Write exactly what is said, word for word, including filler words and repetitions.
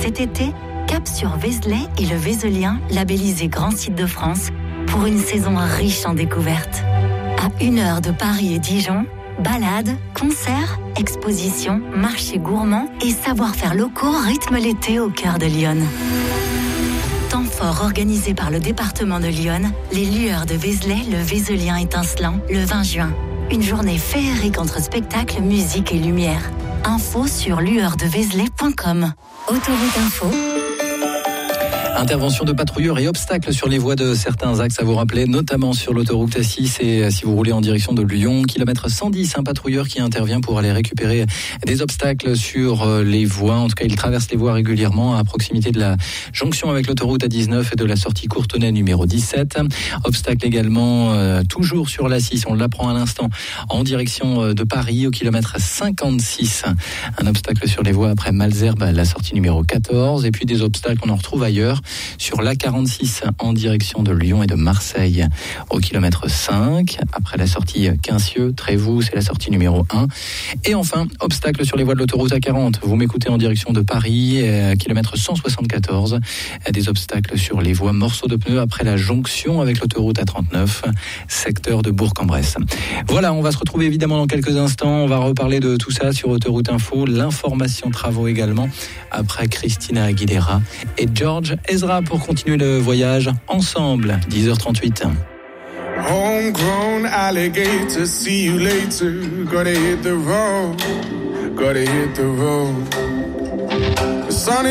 Cet été, cap sur Vézelay et le Vézelien, labellisé Grand Site de France, pour une saison riche en découvertes. À une heure de Paris et Dijon, balades, concerts, expositions, marchés gourmands et savoir-faire locaux rythment l'été au cœur de Lyon. Temps fort organisé par le département de Lyon, les lueurs de Vézelay, le Vézelien étincelant, le vingt juin. Une journée féerique entre spectacles, musique et lumière. Info sur lueur de vézelay point com. Autoroute Info. Intervention de patrouilleurs et obstacles sur les voies de certains axes à vous rappeler, notamment sur l'autoroute A six et si vous roulez en direction de Lyon, kilomètre cent dix, un patrouilleur qui intervient pour aller récupérer des obstacles sur les voies. En tout cas, il traverse les voies régulièrement à proximité de la jonction avec l'autoroute A dix-neuf et de la sortie Courtenay numéro dix-sept. Obstacle également euh, toujours sur l'A six, on l'apprend à l'instant, en direction de Paris au kilomètre cinquante-six. Un obstacle sur les voies après Malesherbes, la sortie numéro quatorze. Et puis des obstacles qu'on en retrouve ailleurs sur l'A quarante-six en direction de Lyon et de Marseille au kilomètre cinq. Après la sortie Quincieux, Trévoux, c'est la sortie numéro un. Et enfin, obstacle sur les voies de l'autoroute A quarante. Vous m'écoutez en direction de Paris, euh, kilomètre cent soixante-quatorze. Des obstacles sur les voies morceaux de pneus après la jonction avec l'autoroute A trente-neuf, secteur de Bourg-en-Bresse. Voilà, on va se retrouver évidemment dans quelques instants. On va reparler de tout ça sur Autoroute Info, l'information travaux également, après Christina Aguilera et George Ezra pour continuer le voyage ensemble. dix heures trente-huit. Homegrown alligator, see you later. Gotta hit the road, gotta hit the road. The sun